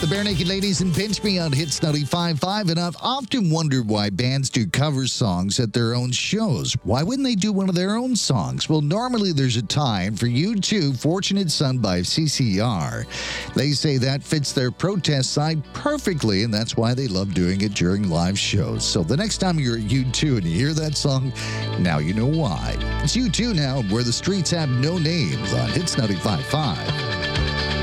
The Bare Naked Ladies and Pinch Me on Hits 95.5. And I've often wondered why bands do cover songs at their own shows. Why wouldn't they do one of their own songs? Well, normally there's a tie for U2, Fortunate Son by CCR. They say that fits their protest side perfectly, and that's why they love doing it during live shows. So the next time you're at U2 and you hear that song, now you know why. It's U2 now, Where the Streets Have No Names on Hits 95.5.